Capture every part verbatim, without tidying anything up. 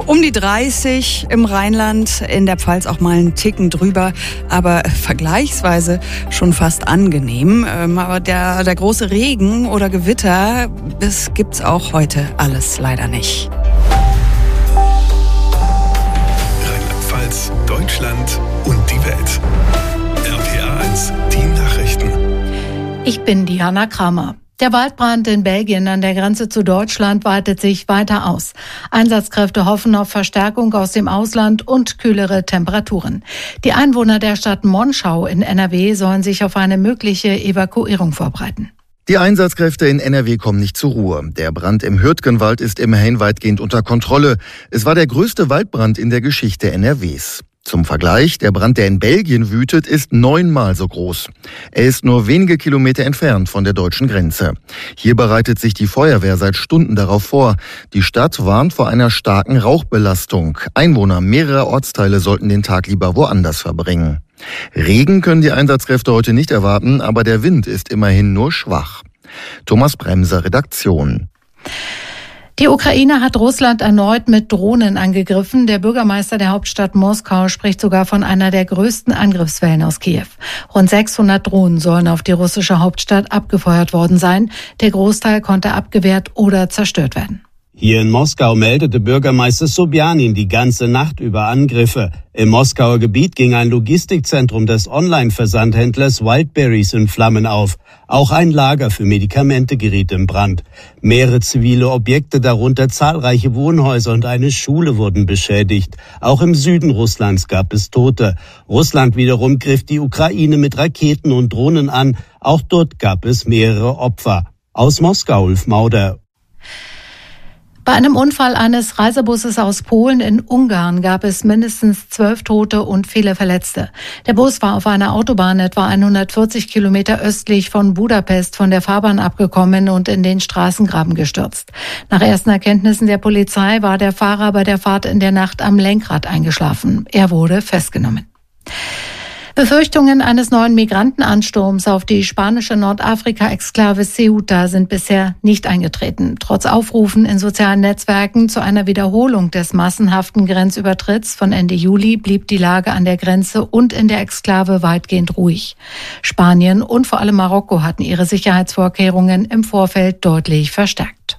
Um die dreißig im Rheinland, in der Pfalz auch mal einen Ticken drüber, aber vergleichsweise schon fast angenehm. Ähm, aber der, der große Regen oder Gewitter, das gibt's auch heute alles leider nicht. Rheinland-Pfalz, Deutschland und die Welt. R P R eins, die Nachrichten. Ich bin Diana Kramer. Der Waldbrand in Belgien an der Grenze zu Deutschland weitet sich weiter aus. Einsatzkräfte hoffen auf Verstärkung aus dem Ausland und kühlere Temperaturen. Die Einwohner der Stadt Monschau in N R W sollen sich auf eine mögliche Evakuierung vorbereiten. Die Einsatzkräfte in N R W kommen nicht zur Ruhe. Der Brand im Hürtgenwald ist immerhin weitgehend unter Kontrolle. Es war der größte Waldbrand in der Geschichte N R Ws. Zum Vergleich, der Brand, der in Belgien wütet, ist neunmal so groß. Er ist nur wenige Kilometer entfernt von der deutschen Grenze. Hier bereitet sich die Feuerwehr seit Stunden darauf vor. Die Stadt warnt vor einer starken Rauchbelastung. Einwohner mehrerer Ortsteile sollten den Tag lieber woanders verbringen. Regen können die Einsatzkräfte heute nicht erwarten, aber der Wind ist immerhin nur schwach. Thomas Bremser, Redaktion. Die Ukraine hat Russland erneut mit Drohnen angegriffen. Der Bürgermeister der Hauptstadt Moskau spricht sogar von einer der größten Angriffswellen aus Kiew. Rund sechshundert Drohnen sollen auf die russische Hauptstadt abgefeuert worden sein. Der Großteil konnte abgewehrt oder zerstört werden. Hier in Moskau meldete Bürgermeister Sobjanin die ganze Nacht über Angriffe. Im Moskauer Gebiet ging ein Logistikzentrum des Online-Versandhändlers Wildberries in Flammen auf. Auch ein Lager für Medikamente geriet in Brand. Mehrere zivile Objekte, darunter zahlreiche Wohnhäuser und eine Schule, wurden beschädigt. Auch im Süden Russlands gab es Tote. Russland wiederum griff die Ukraine mit Raketen und Drohnen an. Auch dort gab es mehrere Opfer. Aus Moskau, Ulf Mauder. Bei einem Unfall eines Reisebusses aus Polen in Ungarn gab es mindestens zwölf Tote und viele Verletzte. Der Bus war auf einer Autobahn etwa hundertvierzig Kilometer östlich von Budapest von der Fahrbahn abgekommen und in den Straßengraben gestürzt. Nach ersten Erkenntnissen der Polizei war der Fahrer bei der Fahrt in der Nacht am Lenkrad eingeschlafen. Er wurde festgenommen. Befürchtungen eines neuen Migrantenansturms auf die spanische Nordafrika-Exklave Ceuta sind bisher nicht eingetreten. Trotz Aufrufen in sozialen Netzwerken zu einer Wiederholung des massenhaften Grenzübertritts von Ende Juli blieb die Lage an der Grenze und in der Exklave weitgehend ruhig. Spanien und vor allem Marokko hatten ihre Sicherheitsvorkehrungen im Vorfeld deutlich verstärkt.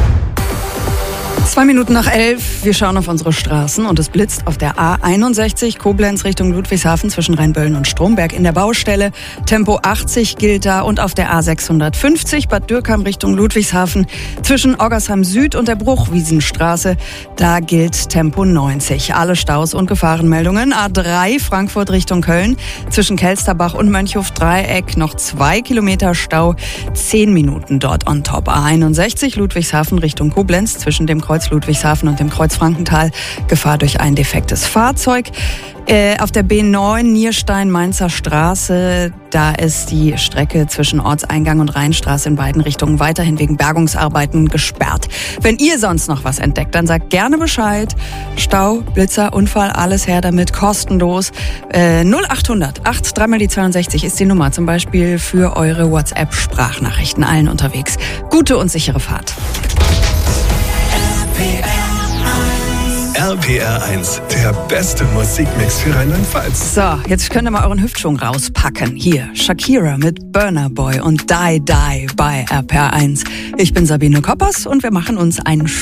Zwei Minuten nach elf, wir schauen auf unsere Straßen und es blitzt auf der A einundsechzig Koblenz Richtung Ludwigshafen zwischen Rheinböllen und Stromberg in der Baustelle. Tempo achtzig gilt da und auf der A sechshundertfünfzig Bad Dürkheim Richtung Ludwigshafen zwischen Oggersheim Süd und der Bruchwiesenstraße. Da gilt Tempo neunzig. Alle Staus und Gefahrenmeldungen. A drei Frankfurt Richtung Köln zwischen Kelsterbach und Mönchhof-Dreieck noch zwei Kilometer Stau. Zehn Minuten dort on top. A einundsechzig Ludwigshafen Richtung Koblenz zwischen dem Kreuz Ludwigshafen und dem Kreuz Frankenthal. Gefahr durch ein defektes Fahrzeug. Äh, auf der B neun Nierstein-Mainzer Straße, da ist die Strecke zwischen Ortseingang und Rheinstraße in beiden Richtungen weiterhin wegen Bergungsarbeiten gesperrt. Wenn ihr sonst noch was entdeckt, dann sagt gerne Bescheid. Stau, Blitzer, Unfall, alles her damit, kostenlos. Äh, null achthundert acht drei mal die zweiundsechzig ist die Nummer, zum Beispiel für eure WhatsApp-Sprachnachrichten allen unterwegs. Gute und sichere Fahrt. R P R eins, der beste Musikmix für Rheinland-Pfalz. So, jetzt könnt ihr mal euren Hüftschwung rauspacken. Hier, Shakira mit Burna Boy und Die Die bei R P R eins. Ich bin Sabine Koppers und wir machen uns einen